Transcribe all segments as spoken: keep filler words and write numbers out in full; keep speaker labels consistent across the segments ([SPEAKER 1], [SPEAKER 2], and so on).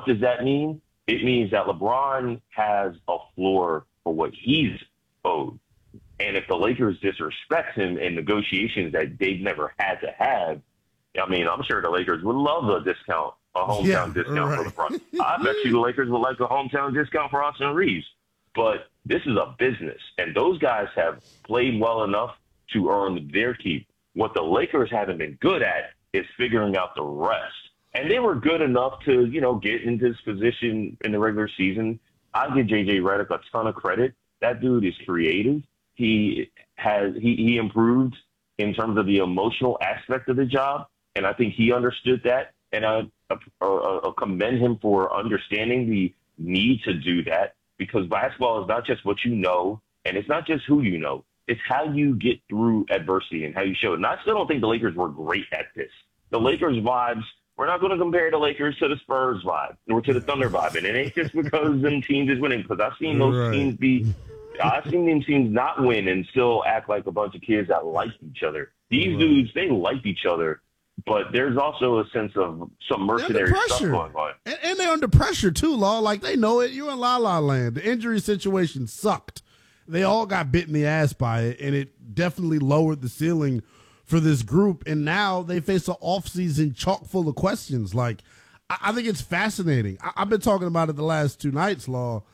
[SPEAKER 1] what does that mean? It means that LeBron has a floor for what he's owed. And if the Lakers disrespect him in negotiations that they've never had to have, I mean, I'm sure the Lakers would love a discount, a hometown
[SPEAKER 2] yeah,
[SPEAKER 1] discount
[SPEAKER 2] right.
[SPEAKER 1] for LeBron. I bet you the Lakers would like a hometown discount for Austin Reeves. But this is a business, and those guys have played well enough to earn their keep. What the Lakers haven't been good at is figuring out the rest. And they were good enough to, you know, get into this position in the regular season. I give J J Redick a ton of credit. That dude is creative. He has he, he improved in terms of the emotional aspect of the job, and I think he understood that. And I, I, I commend him for understanding the need to do that, because basketball is not just what you know, and it's not just who you know. It's how you get through adversity and how you show it. And I still don't think the Lakers were great at this. The Lakers vibes, we're not going to compare the Lakers to the Spurs vibe or to the Thunder vibe. And it ain't just because them teams is winning, because I've seen those
[SPEAKER 2] right.
[SPEAKER 1] teams be – I've seen them teams not win and still act like a bunch of kids that like each other. These
[SPEAKER 2] right.
[SPEAKER 1] dudes, they like each other, but there's also a sense of some mercenary stuff going on.
[SPEAKER 2] And, and they're under pressure, too, Law. Like, they know it. You're in la-la land. The injury situation sucked. They all got bit in the ass by it, and it definitely lowered the ceiling for this group. And now they face an offseason chock full of questions. Like, I, I think it's fascinating. I, I've been talking about it the last two nights, Law.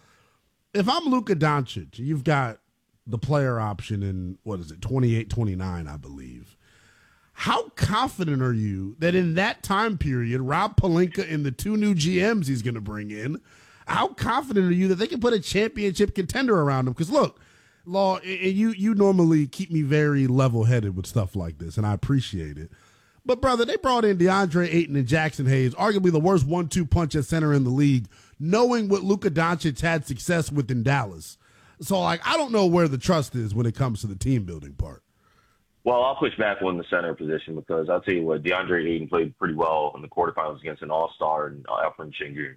[SPEAKER 2] If I'm Luka Doncic, you've got the player option in, what is it, twenty-eight twenty-nine, I believe. How confident are you that in that time period, Rob Pelinka and the two new G Ms he's going to bring in, how confident are you that they can put a championship contender around them? Because, look, Law, and you, you normally keep me very level-headed with stuff like this, and I appreciate it. But, brother, they brought in DeAndre Ayton and Jackson Hayes, arguably the worst one two punch at center in the league, knowing what Luka Doncic had success with in Dallas. So, like, I don't know where the trust is when it comes to the team-building part.
[SPEAKER 1] Well, I'll push back on the center position, because I'll tell you what, DeAndre Ayton played pretty well in the quarterfinals against an all-star and uh, Alfred Sengun.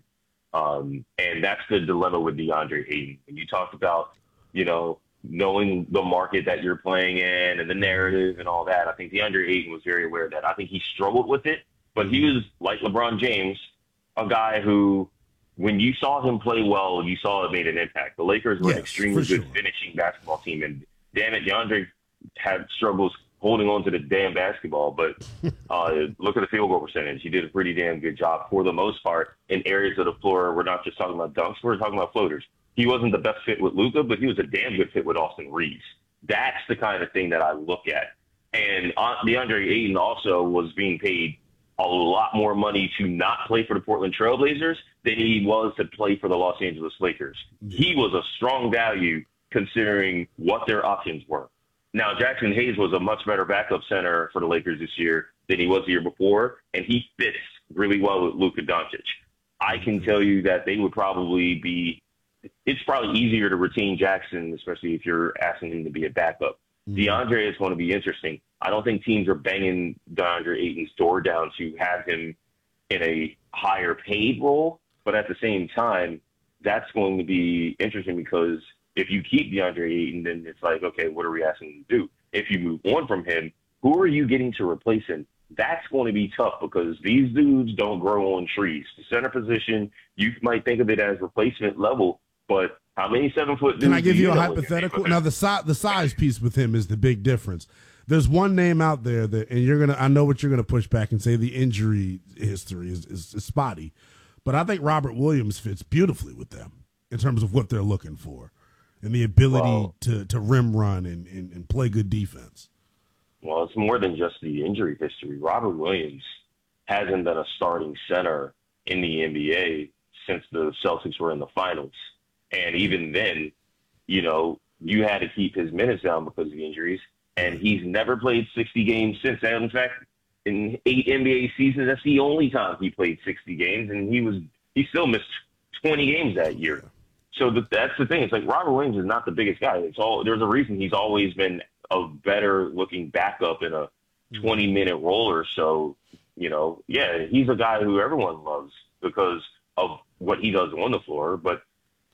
[SPEAKER 1] Um, and that's the dilemma with DeAndre Ayton. When you talked about, you know, knowing the market that you're playing in and the narrative and all that, I think DeAndre Ayton was very aware of that. I think he struggled with it, but he was, like LeBron James, a guy who, when you saw him play well, you saw it made an impact. The Lakers were
[SPEAKER 2] yes,
[SPEAKER 1] an extremely
[SPEAKER 2] sure.
[SPEAKER 1] good finishing basketball team, and damn it, DeAndre had struggles holding on to the damn basketball, but uh, look at the field goal percentage. He did a pretty damn good job for the most part in areas of the floor. We're not just talking about dunks. We're talking about floaters. He wasn't the best fit with Luka, but he was a damn good fit with Austin Reeves. That's the kind of thing that I look at. And uh, DeAndre Ayton also was being paid a lot more money to not play for the Portland Trail Blazers than he was to play for the Los Angeles Lakers. He was a strong value considering what their options were. Now, Jackson Hayes was a much better backup center for the Lakers this year than he was the year before, and he fits really well with Luka Doncic. I can tell you that they would probably be – it's probably easier to retain Jackson, especially if you're asking him to be a backup. Mm-hmm. DeAndre is going to be interesting. I don't think teams are banging DeAndre Ayton's door down to have him in a higher paid role, but at the same time, that's going to be interesting, because – if you keep DeAndre Ayton, then it's like, okay, what are we asking him to do? If you move on from him, who are you getting to replace him? That's going to be tough, because these dudes don't grow on trees. The center position, you might think of it as replacement level, but how many seven-foot dudes?
[SPEAKER 2] Can I give
[SPEAKER 1] you
[SPEAKER 2] you a
[SPEAKER 1] know
[SPEAKER 2] hypothetical? Now, the size, the size piece with him is the big difference. There's one name out there that, and you're gonna, I know what you're gonna push back and say the injury history is, is, is spotty, but I think Robert Williams fits beautifully with them in terms of what they're looking for. And the ability well, to, to rim run and, and, and play good defense.
[SPEAKER 1] Well, it's more than just the injury history. Robert Williams hasn't been a starting center in the N B A since the Celtics were in the finals. And even then, you know, you had to keep his minutes down because of the injuries. And he's never played sixty games since then. In fact, in eight N B A seasons, that's the only time he played sixty games. And he was he still missed twenty games that year. So the, that's the thing. It's like Robert Williams is not the biggest guy. It's all there's a reason he's always been a better looking backup in a twenty minute role or so. You know, yeah, he's a guy who everyone loves because of what he does on the floor, but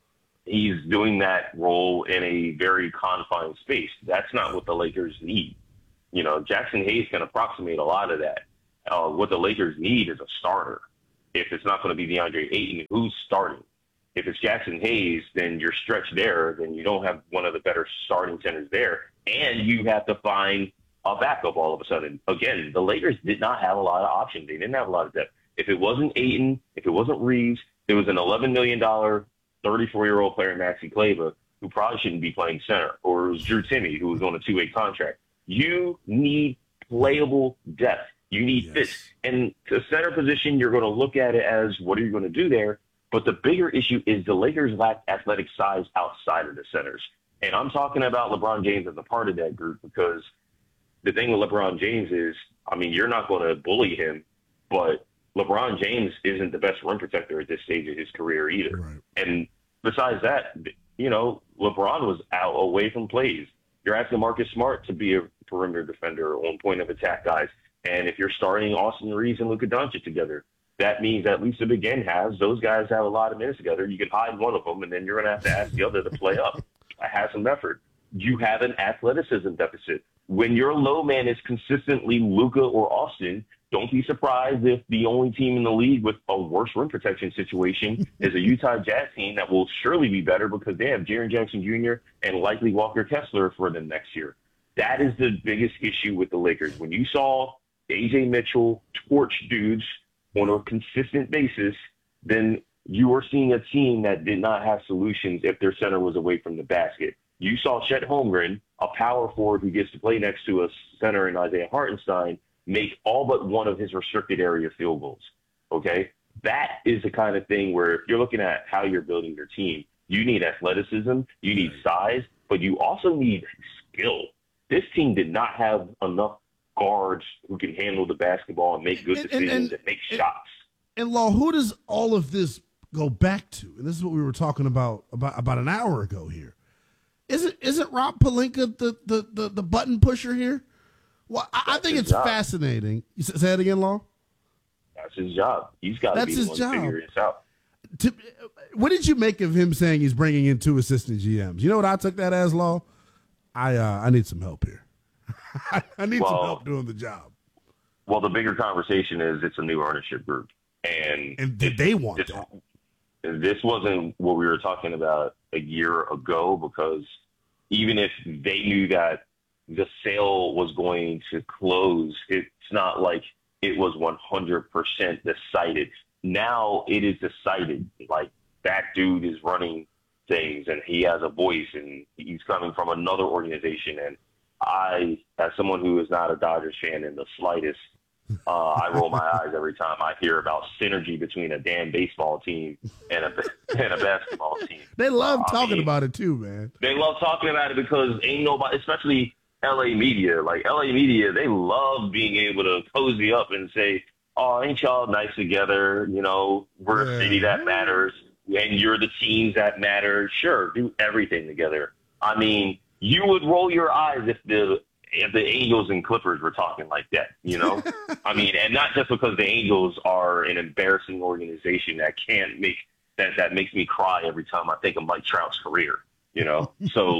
[SPEAKER 1] he's doing that role in a very confined space. That's not what the Lakers need. You know, Jackson Hayes can approximate a lot of that. Uh, what the Lakers need is a starter. If it's not going to be DeAndre Ayton, who's starting? If it's Jackson Hayes, then you're stretched there. Then you don't have one of the better starting centers there. And you have to find a backup all of a sudden. Again, the Lakers did not have a lot of options. They didn't have a lot of depth. If it wasn't Ayton, if it wasn't Reeves, it was an eleven million dollars, thirty-four-year-old player, Maxi Kleber, who probably shouldn't be playing center. Or it was Drew Timme, who was on a two-way contract. You need playable depth. You need yes. fits. And the center position, you're going to look at it as, what are you going to do there? But the bigger issue is the Lakers lack athletic size outside of the centers. And I'm talking about LeBron James as a part of that group, because the thing with LeBron James is, I mean, you're not going to bully him, but LeBron James isn't the best rim protector at this stage of his career either. Right. And besides that, you know, LeBron was out away from plays. You're asking Marcus Smart to be a perimeter defender on point of attack guys. And if you're starting Austin Reeves and Luka Doncic together, that means at least to begin has those guys have a lot of minutes together. You can hide one of them, and then you're going to have to ask the other to play up. Have some effort. You have an athleticism deficit. When your low man is consistently Luka or Austin, don't be surprised if the only team in the league with a worse rim protection situation is a Utah Jazz team that will surely be better because they have Jaren Jackson Junior and likely Walker Kessler for them next year. That is the biggest issue with the Lakers. When you saw A J Mitchell torch dudes on a consistent basis, then you were seeing a team that did not have solutions if their center was away from the basket. You saw Chet Holmgren, a power forward who gets to play next to a center in Isaiah Hartenstein, make all but one of his restricted area field goals. Okay? That is the kind of thing where if you're looking at how you're building your team, you need athleticism, you need size, but you also need skill. This team did not have enough guards who can handle the basketball and make good decisions and, and, and make and, shots.
[SPEAKER 2] And Law, who does all of this go back to? And this is what we were talking about about, about an hour ago here. Isn't isn't Rob Pelinka the, the, the, the button pusher here? Well, I, I think it's job. fascinating. You say it again, Law?
[SPEAKER 1] That's his job. He's got to be the one to figure this out.
[SPEAKER 2] To, what did you make of him saying he's bringing in two assistant G Ms? You know what I took that as, Law? I uh, I need some help here. I need well, some help doing the job.
[SPEAKER 1] Well, the bigger conversation is it's a new ownership group. And,
[SPEAKER 2] and did they want
[SPEAKER 1] this,
[SPEAKER 2] that?
[SPEAKER 1] This wasn't what we were talking about a year ago, because even if they knew that the sale was going to close, it's not like it was one hundred percent decided. Now it is decided. Like, that dude is running things and he has a voice and he's coming from another organization. And I, as someone who is not a Dodgers fan in the slightest, uh, I roll my eyes every time I hear about synergy between a damn baseball team and a and a basketball team.
[SPEAKER 2] They love
[SPEAKER 1] uh,
[SPEAKER 2] talking
[SPEAKER 1] I mean,
[SPEAKER 2] about it too, man.
[SPEAKER 1] They love talking about it because ain't nobody, especially L A media. Like L A media, they love being able to cozy up and say, "Oh, ain't y'all nice together? You know, we're yeah. a city that matters, and you're the teams that matter. Sure, do everything together." I mean, you would roll your eyes if the if the Angels and Clippers were talking like that, you know? I mean, and not just because the Angels are an embarrassing organization that can't make that that makes me cry every time I think of Mike Trout's career, you know? So,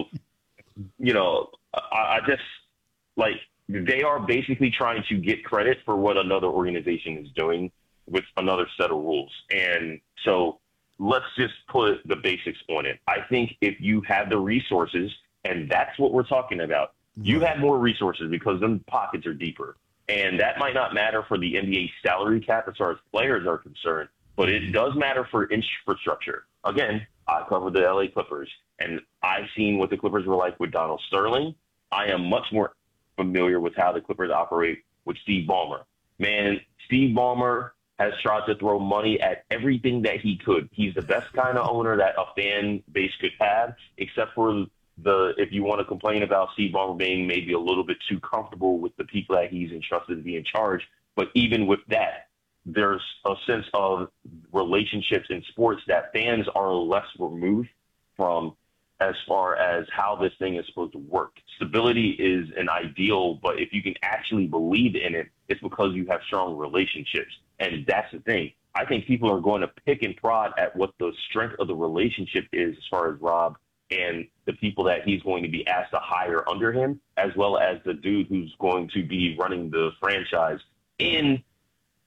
[SPEAKER 1] you know, I, I just like they are basically trying to get credit for what another organization is doing with another set of rules. And so let's just put the basics on it. I think if you have the resources, and that's what we're talking about, you have more resources because them pockets are deeper. And that might not matter for the N B A salary cap as far as players are concerned, but it does matter for infrastructure. Again, I covered the L A Clippers, and I've seen what the Clippers were like with Donald Sterling. I am much more familiar with how the Clippers operate with Steve Ballmer. Man, Steve Ballmer has tried to throw money at everything that he could. He's the best kind of owner that a fan base could have, except for the if you want to complain about Steve Ballmer being maybe a little bit too comfortable with the people that he's entrusted to be in charge. But even with that, there's a sense of relationships in sports that fans are less removed from as far as how this thing is supposed to work. Stability is an ideal, but if you can actually believe in it, it's because you have strong relationships. And that's the thing. I think people are going to pick and prod at what the strength of the relationship is as far as Rob and the people that he's going to be asked to hire under him, as well as the dude who's going to be running the franchise in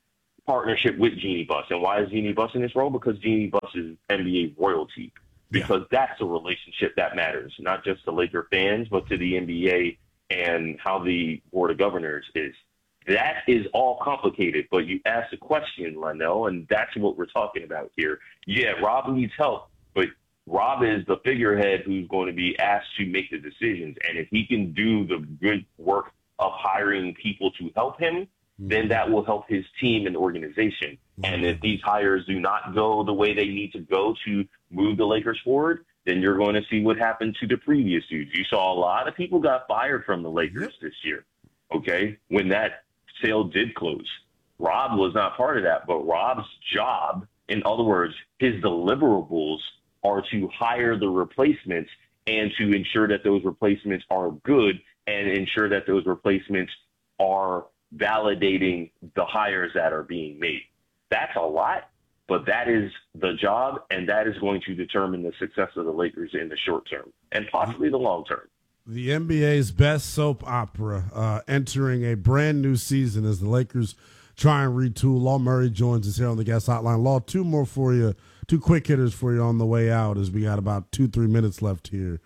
[SPEAKER 1] partnership with Jeannie Buss. And why is Jeannie Buss in this role? Because Jeannie Buss is N B A royalty. Because yeah. that's a relationship that matters, not just to Laker fans, but to the N B A and how the Board of Governors is. That is all complicated, but you asked a question, Lionel, and that's what we're talking about here. Yeah, Rob needs help, but Rob is the figurehead who's going to be asked to make the decisions. And if he can do the good work of hiring people to help him, mm-hmm. then that will help his team and organization. Mm-hmm. And if these hires do not go the way they need to go to move the Lakers forward, then you're going to see what happened to the previous dudes. You saw a lot of people got fired from the Lakers this year, okay, when that sale did close. Rob was not part of that, but Rob's job, in other words, his deliverables are to hire the replacements and to ensure that those replacements are good and ensure that those replacements are validating the hires that are being made. That's a lot, but that is the job, and that is going to determine the success of the Lakers in the short term and possibly the long term.
[SPEAKER 2] The N B A's best soap opera uh, entering a brand new season as the Lakers try and retool. Law Murray joins us here on the Guest Hotline. Law, two more for you, two quick hitters for you on the way out as we got about two, three minutes left here.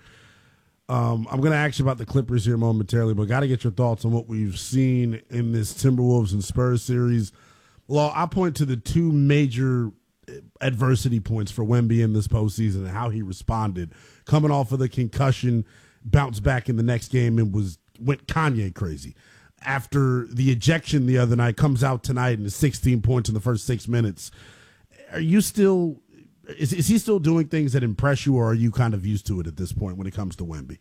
[SPEAKER 2] Um, I'm going to ask you about the Clippers here momentarily, but got to get your thoughts on what we've seen in this Timberwolves and Spurs series. Law, I point to the two major adversity points for Wemby in this postseason and how he responded. Coming off of the concussion, bounced back in the next game and was went Kanye crazy. After the ejection the other night, comes out tonight and is sixteen points in the first six minutes. Are you still is, is he still doing things that impress you, or are you kind of used to it at this point when it comes to Wemby?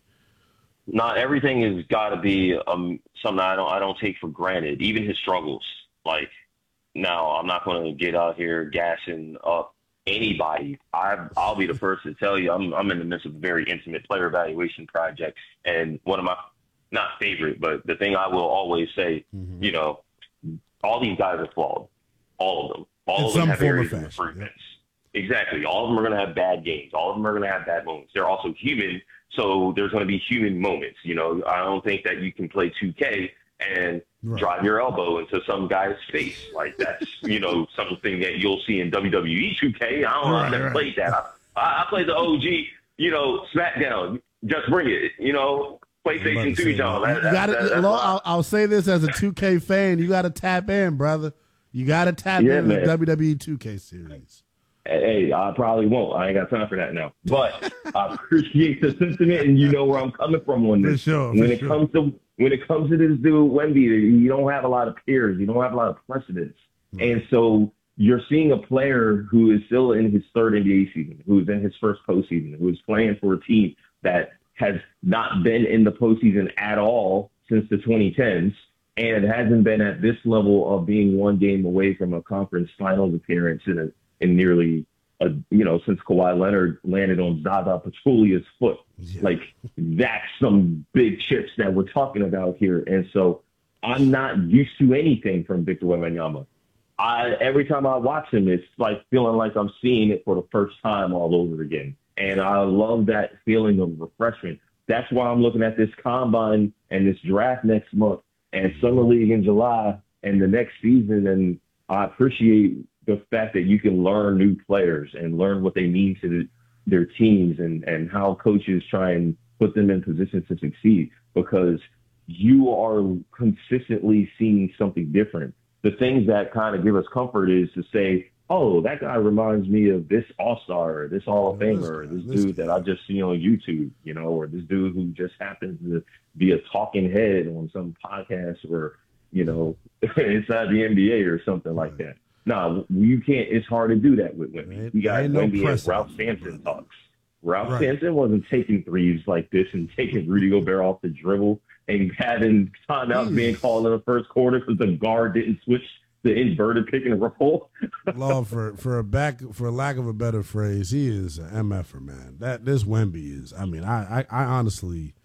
[SPEAKER 1] Not everything has got to be um, something I don't I don't take for granted. Even his struggles. Like, no, I'm not going to get out here gassing up anybody. I, I'll be the first to tell you I'm, I'm in the midst of a very intimate player evaluation project. And one of my, not favorite, but the thing I will always say, mm-hmm. you know, all these guys are flawed. All of them. All in of them have areas of improvements. Yeah. Exactly. All of them are going to have bad games. All of them are going to have bad moments. They're also human, so there's going to be human moments. You know, I don't think that you can play two K and right. drive your elbow into some guy's face. Like, that's, you know, something that you'll see in W W E two K. I don't know. Right, I've never right. played that. I, I played the O G, you know, SmackDown. Just bring it, you know, PlayStation two, John. That, that,
[SPEAKER 2] gotta,
[SPEAKER 1] that,
[SPEAKER 2] Lord, I'll, I'll say this as a two K fan. You got to tap in, brother. You got to tap yeah, in man. the W W E two K series.
[SPEAKER 1] Hey, I probably won't. I ain't got time for that now. But I appreciate the sentiment, and you know where I'm coming from on this.
[SPEAKER 2] For sure,
[SPEAKER 1] when
[SPEAKER 2] for
[SPEAKER 1] it
[SPEAKER 2] sure.
[SPEAKER 1] comes to when it comes to this dude Wemby, you don't have a lot of peers. You don't have a lot of precedents, mm-hmm. and so you're seeing a player who is still in his third N B A season, who's in his first postseason, who is playing for a team that has not been in the postseason at all since the twenty tens, and hasn't been at this level of being one game away from a conference finals appearance in a in nearly, a, you know, since Kawhi Leonard landed on Zaza Pachulia's foot. Yeah. Like, that's some big chips that we're talking about here. And so I'm not used to anything from Victor Wembanyama. I every time I watch him, it's like feeling like I'm seeing it for the first time all over again. And I love that feeling of refreshment. That's why I'm looking at this combine and this draft next month and Summer League in July and the next season. And I appreciate the fact that you can learn new players and learn what they mean to the, their teams and, and how coaches try and put them in positions to succeed, because you are consistently seeing something different. The things that kind of give us comfort is to say, oh, that guy reminds me of this all-star or this Hall of Famer or this dude that I just see on YouTube, you know, or this dude who just happens to be a talking head on some podcast or, you know, inside the N B A or something like that. No, you can't. It's hard to do that with women. We got Wemby no as Ralph Sampson talks. Ralph right. Sampson wasn't taking threes like this and taking Rudy Gobert off the dribble and having timeouts being called in the first quarter because the guard didn't switch the inverted pick and roll.
[SPEAKER 2] Law, for for a back for lack of a better phrase, he is an M F-er, man. That this Wemby is. I mean, I, I I honestly.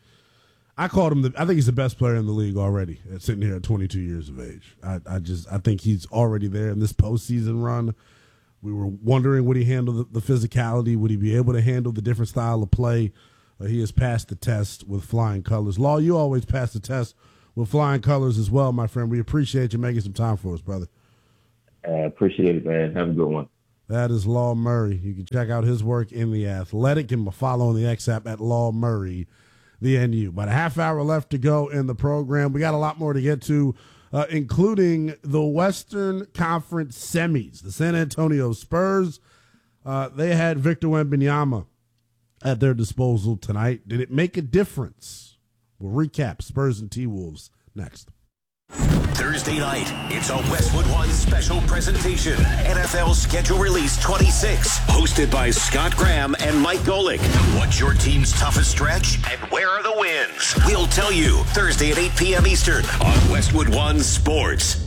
[SPEAKER 2] I called him the, I think he's the best player in the league already, sitting here at twenty-two years of age. I, I just I think he's already there in this postseason run. We were wondering, would he handle the, the physicality? Would he be able to handle the different style of play? Uh, he has passed the test with flying colors. Law, you always pass the test with flying colors as well, my friend. We appreciate you making some time for us, brother.
[SPEAKER 1] I appreciate it, man. Have a good one.
[SPEAKER 2] That is Law Murray. You can check out his work in The Athletic and follow on the X app at Law Murray, the N U. About a half hour left to go in the program. We got a lot more to get to, uh, including the Western Conference semis. The San Antonio Spurs, uh, they had Victor Wembanyama at their disposal tonight. Did it make a difference? We'll recap Spurs and T-Wolves next.
[SPEAKER 3] Thursday night, it's a Westwood One special presentation. N F L Schedule Release twenty-six, hosted by Scott Graham and Mike Golick. What's your team's toughest stretch, and where are the wins? We'll tell you Thursday at eight p.m. Eastern on Westwood One Sports.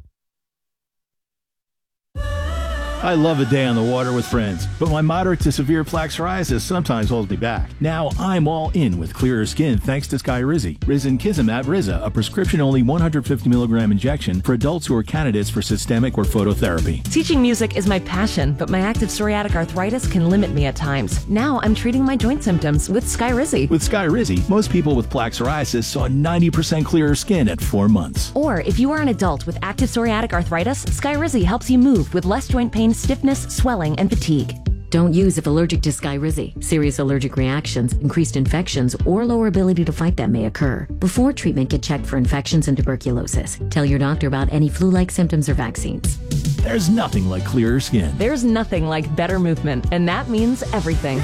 [SPEAKER 4] I love a day on the water with friends, but my moderate to severe plaque psoriasis sometimes holds me back. Now I'm all in with clearer skin thanks to Skyrizi. Risankizumab Riza, a prescription-only one hundred fifty milligram injection for adults who are candidates for systemic or phototherapy.
[SPEAKER 5] Teaching music is my passion, but my active psoriatic arthritis can limit me at times. Now I'm treating my joint symptoms with Skyrizi.
[SPEAKER 4] With Skyrizi, most people with plaque psoriasis saw ninety percent clearer skin at four months.
[SPEAKER 5] Or if you are an adult with active psoriatic arthritis, Skyrizi helps you move with less joint pain, stiffness, swelling, and fatigue.
[SPEAKER 6] Don't use if allergic to Skyrizi. Serious allergic reactions, increased infections, or lower ability to fight them may occur. Before treatment, get checked for infections and tuberculosis. Tell your doctor about any flu-like symptoms or vaccines.
[SPEAKER 4] There's nothing like clearer skin.
[SPEAKER 5] There's nothing like better movement, and that means everything.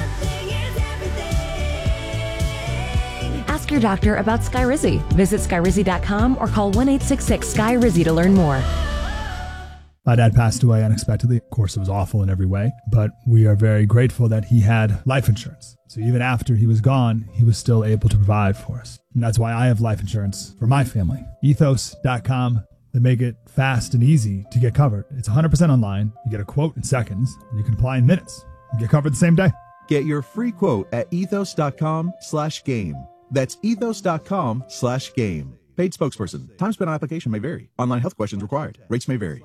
[SPEAKER 5] Ask your doctor about Skyrizi. Visit Skyrizi dot com or call one eight six six Sky Rizzi to learn more.
[SPEAKER 7] My dad passed away unexpectedly. Of course, it was awful in every way, but we are very grateful that he had life insurance. So even after he was gone, he was still able to provide for us. And that's why I have life insurance for my family. ethos dot com. They make it fast and easy to get covered. It's one hundred percent online. You get a quote in seconds, and you can apply in minutes. You get covered the same day.
[SPEAKER 8] Get your free quote at ethos dot com slash game. That's ethos dot com slash game. Paid spokesperson. Time spent on application may vary. Online health questions required. Rates may vary.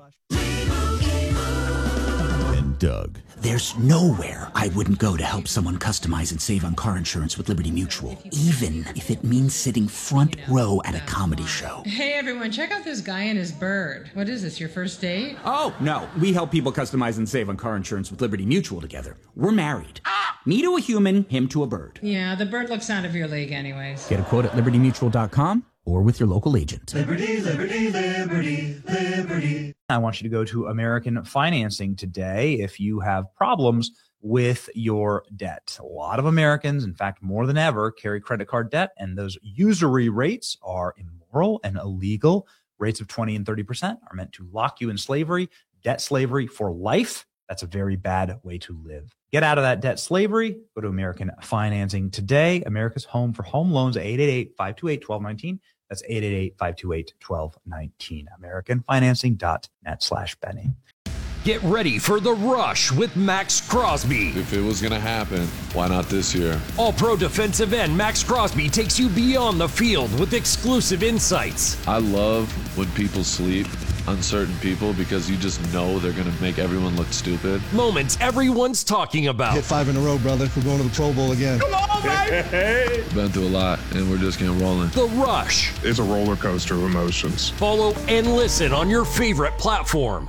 [SPEAKER 9] And Doug.
[SPEAKER 10] There's nowhere I wouldn't go to help someone customize and save on car insurance with Liberty Mutual, even if it means sitting front row at a comedy show.
[SPEAKER 11] Hey everyone, check out this guy and his bird. What is this, your first date?
[SPEAKER 10] Oh, no. We help people customize and save on car insurance with Liberty Mutual together. We're married. Me to a human, him to a bird.
[SPEAKER 11] Yeah, the bird looks out of your league anyways.
[SPEAKER 10] Get a quote at liberty mutual dot com or with your local agent.
[SPEAKER 12] Liberty, liberty, liberty, liberty.
[SPEAKER 13] I want you to go to American Financing today if you have problems with your debt. A lot of Americans, in fact, more than ever, carry credit card debt, and those usury rates are immoral and illegal. Rates of twenty and thirty percent are meant to lock you in slavery, debt slavery for life. That's a very bad way to live. Get out of that debt slavery. Go to American Financing today. America's home for home loans, eight eight eight, five two eight, one two one nine. That's eight eight eight, five two eight, one two one nine. American Financing dot net slash Benny.
[SPEAKER 14] Get ready for The Rush with Max Crosby.
[SPEAKER 15] If it was going to happen, why not this year?
[SPEAKER 14] All-pro defensive end Max Crosby takes you beyond the field with exclusive insights.
[SPEAKER 15] I love when people sleep on certain people because you just know they're going to make everyone look stupid.
[SPEAKER 14] Moments everyone's talking about.
[SPEAKER 16] Hit five in a row, brother. We're going to the Pro Bowl again.
[SPEAKER 14] Come on,
[SPEAKER 15] baby! Been through a lot, and we're just getting rolling.
[SPEAKER 14] The Rush.
[SPEAKER 17] It's a roller coaster of emotions.
[SPEAKER 14] Follow and listen on your favorite platform.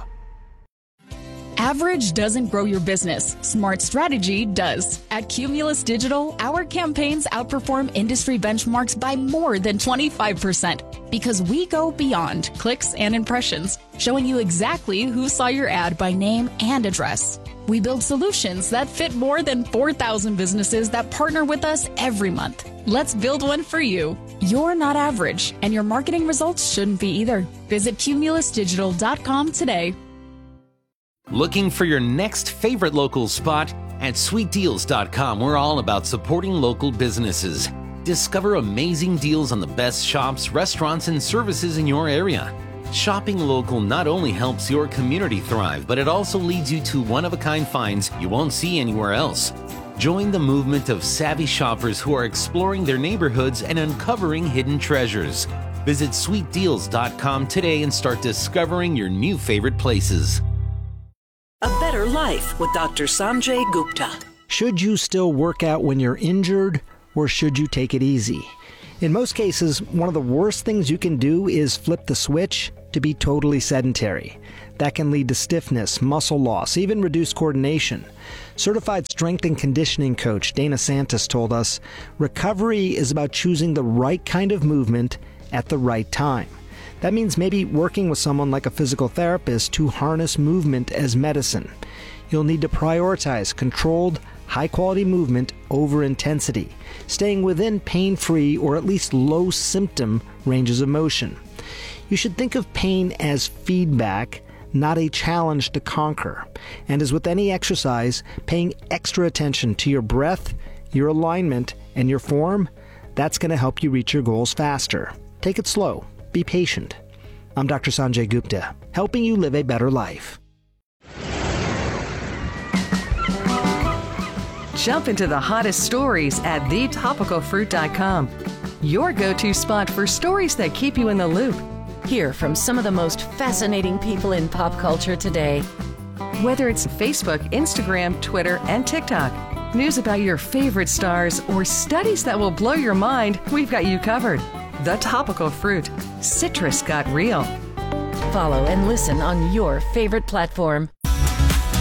[SPEAKER 18] Average doesn't grow your business. Smart strategy does. At Cumulus Digital, our campaigns outperform industry benchmarks by more than twenty-five percent because we go beyond clicks and impressions, showing you exactly who saw your ad by name and address. We build solutions that fit more than four thousand businesses that partner with us every month. Let's build one for you. You're not average, and your marketing results shouldn't be either. Visit cumulus digital dot com today.
[SPEAKER 19] Looking for your next favorite local spot? At sweet deals dot com, we're all about supporting local businesses. Discover amazing deals on the best shops, restaurants, and services in your area. Shopping local not only helps your community thrive, but it also leads you to one-of-a-kind finds you won't see anywhere else. Join the movement of savvy shoppers who are exploring their neighborhoods and uncovering hidden treasures. Visit sweet deals dot com today and start discovering your new favorite places.
[SPEAKER 20] A better life with Doctor Sanjay Gupta.
[SPEAKER 21] Should you still work out when you're injured, or should you take it easy? In most cases, one of the worst things you can do is flip the switch to be totally sedentary. That can lead to stiffness, muscle loss, even reduced coordination. Certified strength and conditioning coach Dana Santos told us, recovery is about choosing the right kind of movement at the right time. That means maybe working with someone like a physical therapist to harness movement as medicine. You'll need to prioritize controlled, high-quality movement over intensity, staying within pain-free or at least low-symptom ranges of motion. You should think of pain as feedback, not a challenge to conquer. And as with any exercise, paying extra attention to your breath, your alignment, and your form, that's going to help you reach your goals faster. Take it slow. Be patient. I'm Doctor Sanjay Gupta, helping you live a better life.
[SPEAKER 9] Jump into the hottest stories at the topical fruit dot com. Your go-to spot for stories that keep you in the loop.
[SPEAKER 22] Hear from some of the most fascinating people in pop culture today.
[SPEAKER 9] Whether it's Facebook, Instagram, Twitter, and TikTok, news about your favorite stars, or studies that will blow your mind, we've got you covered. The Topical Fruit. Citrus got real.
[SPEAKER 22] Follow and listen on your favorite platform.